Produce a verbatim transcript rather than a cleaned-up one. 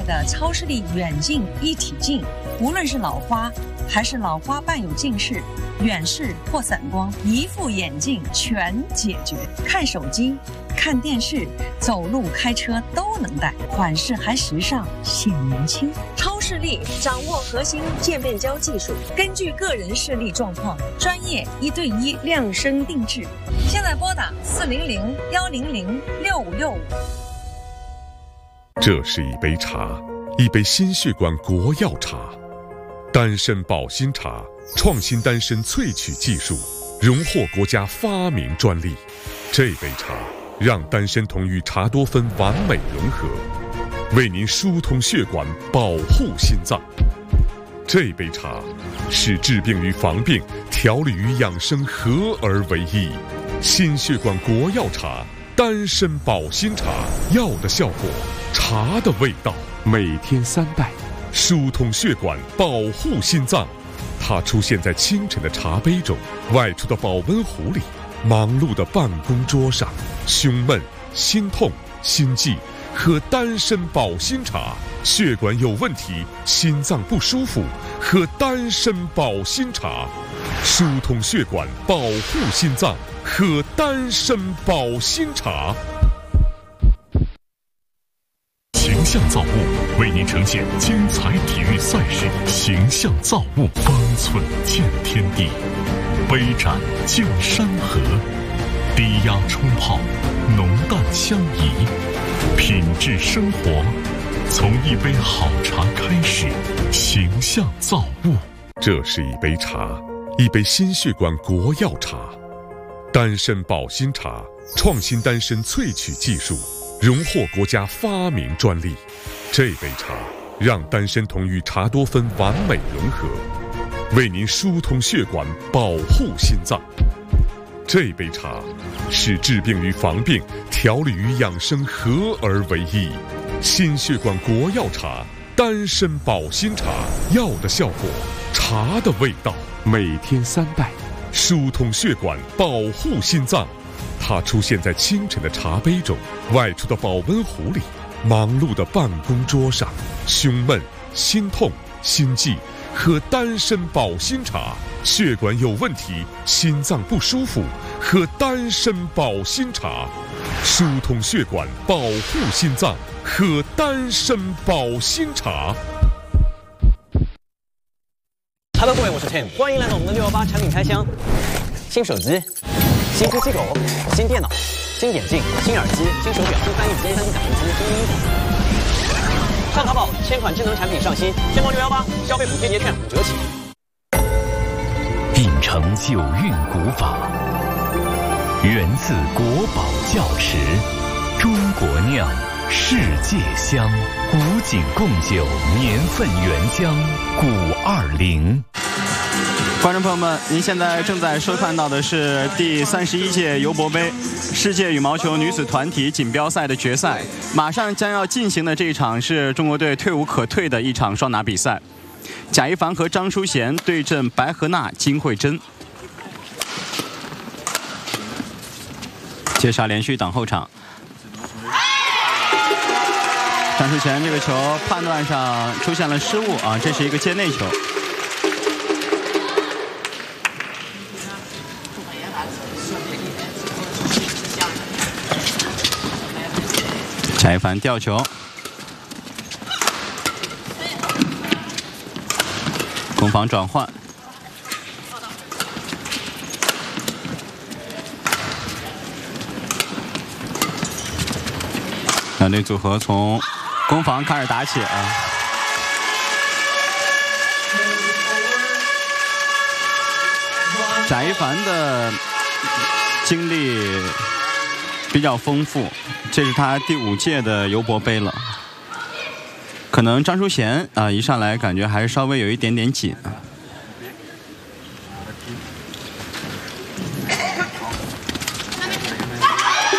的超视力远近一体镜，无论是老花还是老花伴有近视、远视或散光，一副眼镜全解决。看手机、看电视、走路、开车都能戴，款式还时尚，显年轻。超视力掌握核心渐变焦技术，根据个人视力状况，专业一对一量身定制。现在拨打四零零幺零零六五六五。 这是一杯茶，一杯心血管国药茶，丹参保心茶，创新丹参萃取技术，荣获国家发明专利。这杯茶让丹参酮与茶多酚完美融合，为您疏通血管，保护心脏。这杯茶是治病与防病、调理与养生合而为一。心血管国药茶，丹参保心茶，药的效果，茶的味道，每天三袋，疏通血管，保护心脏。它出现在清晨的茶杯中，外出的保温壶里，忙碌的办公桌上。胸闷、心痛、心悸，喝丹参保心茶；血管有问题、心脏不舒服，喝丹参保心茶。疏通血管，保护心脏，喝丹参保心茶。 形象造物为您呈现精彩体育赛事，形象造物，方寸见天地，杯盏见山河，低压冲泡，浓淡相宜，品质生活，从一杯好茶开始。形象造物。 这是一杯茶，一杯心血管国药茶，丹参保心茶，创新丹参萃取技术，荣获国家发明专利。这杯茶让丹参酮与茶多酚完美融合，为您疏通血管，保护心脏。这杯茶是治病与防病、调理与养生合而为一。心血管国药茶，丹参保心茶，药的效果，茶的味道，每天三袋，疏通血管，保护心脏。它出现在清晨的茶杯中，外出的保温壶里，忙碌的办公桌上。胸闷、心痛、心悸，喝丹参保心茶；血管有问题、心脏不舒服，喝丹参保心茶。疏通血管，保护心脏，喝丹参保心茶。 Hello， 各位，我是 Tim， 欢迎来到我们的六一八产品开箱。新手机、新呼吸口、新电脑、新眼镜、新耳机、新手表、新翻译机、三 D 打印机、新衣服。上淘宝，千款智能产品上新，天猫六一八消费补贴节券五折起。 秉承九韵古法，源自国宝窖池，中国酿，世界香，古井贡酒年份原浆古二零。 观众朋友们，您现在正在收看到的是第三十一届尤伯杯世界羽毛球女子团体锦标赛的决赛。马上将要进行的这一场是中国队退无可退的一场双打比赛，贾一凡和张淑娴对阵白荷娜、金惠珍。接杀连续挡后场，张淑娴这个球判断上出现了失误啊，这是一个界内球。贾一凡吊球，攻防转换，两队组合从攻防开始打起啊。贾一凡的经历比较丰富，这是他第五届的尤伯杯了。可能张淑娴啊、呃，一上来感觉还是稍微有一点点紧。